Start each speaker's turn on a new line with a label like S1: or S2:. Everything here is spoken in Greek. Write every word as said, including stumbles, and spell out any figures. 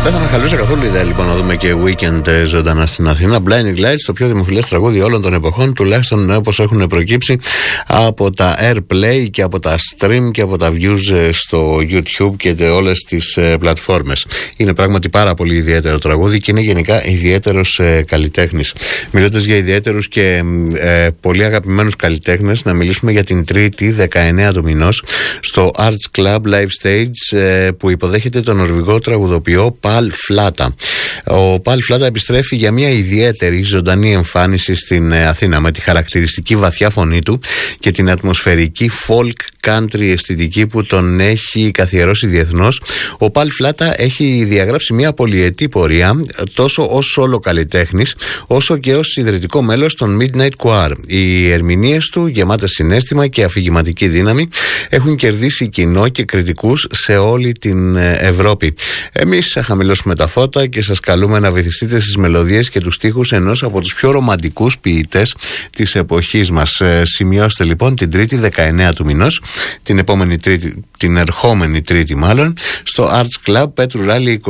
S1: Δεν θα με χαλούσε καθόλου η ιδέα λοιπόν να δούμε και weekend ζωντανά στην Αθήνα. Blinding Lights, το πιο δημοφιλές τραγούδι όλων των εποχών, τουλάχιστον όπως έχουν προκύψει από τα airplay και από τα stream και από τα views στο YouTube και όλες τις πλατφόρμες. Είναι πράγματι πάρα πολύ ιδιαίτερο τραγούδι και είναι γενικά ιδιαίτερος ε, καλλιτέχνης. Μιλώντας για ιδιαίτερους και ε, πολύ αγαπημένους καλλιτέχνες, να μιλήσουμε για την Τρίτη, δεκαεννέα του μηνός, στο Arts Club Live Stage, ε, που υποδέχεται τον νορβηγό τραγουδοποιό Pal Flatta. Ο Pal Flatta επιστρέφει για μια ιδιαίτερη ζωντανή εμφάνιση στην ε, Αθήνα, με τη χαρακτηριστική βαθιά φωνή του και την ατμοσφαιρική folk country αισθητική που τον έχει καθιερώσει διεθνώς. Ο Pal Flatta έχει διαγράψει μια πολυετή πορεία, τόσο ως solo καλλιτέχνης, όσο και ως ιδρυτικό μέλος των Midnight Choir. Οι ερμηνείες του, γεμάτες συναίσθημα και αφηγηματική δύναμη, έχουν κερδίσει κοινό και κριτικούς σε όλη την Ευρώπη. Εμείς θα χαμηλώσουμε τα φώτα και σας καλούμε να βυθιστείτε στις μελωδίες και τους στίχους ενός από τους πιο ρομαντικούς ποιητές της εποχής μας. Σημειώστε λοιπόν την Τρίτη, δεκαεννέα του μηνός, την επόμενη Τρίτη, την ερχόμενη Τρίτη μάλλον, στο Arts Club Πέτρου Ράλι